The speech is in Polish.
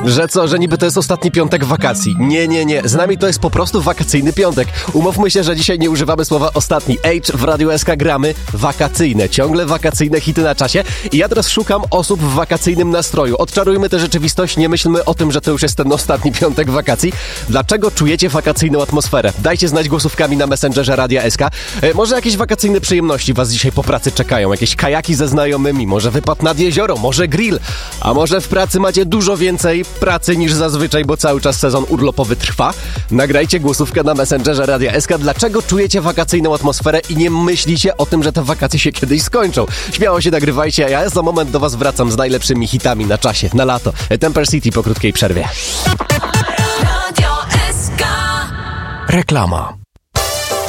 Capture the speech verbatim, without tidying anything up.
Że co, że niby to jest ostatni piątek wakacji. Nie, nie, nie. Z nami to jest po prostu wakacyjny piątek. Umówmy się, że dzisiaj nie używamy słowa ostatni. H w Radiu S K gramy wakacyjne. Ciągle wakacyjne hity na czasie. I ja teraz szukam osób w wakacyjnym nastroju. Odczarujmy tę rzeczywistość, nie myślmy o tym, że to już jest ten ostatni piątek wakacji. Dlaczego czujecie wakacyjną atmosferę? Dajcie znać głosówkami na Messengerze Radia S K. E, może jakieś wakacyjne przyjemności was dzisiaj po pracy czekają? Jakieś kajaki ze znajomymi? Może wypad nad jezioro? Może grill? A może w pracy macie dużo więcej pracy niż zazwyczaj, bo cały czas sezon urlopowy trwa? Nagrajcie głosówkę na Messengerze Radia S K. Dlaczego czujecie wakacyjną atmosferę i nie myślicie o tym, że te wakacje się kiedyś skończą? Śmiało się nagrywajcie, a ja za moment do was wracam z najlepszymi hitami na czasie, na lato. Temper City po krótkiej przerwie. Radio S K. Reklama.